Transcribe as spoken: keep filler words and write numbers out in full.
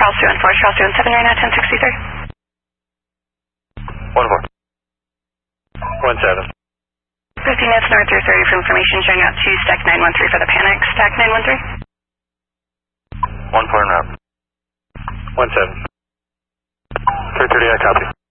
Charles two one four, Charles two one seven right now, ten sixty-three. one four. one seven. fifteen minutes north through thirty for information showing out to stack nine one three for the panic. Stack nine one three. one four and route. one seven. three thirty, I copy.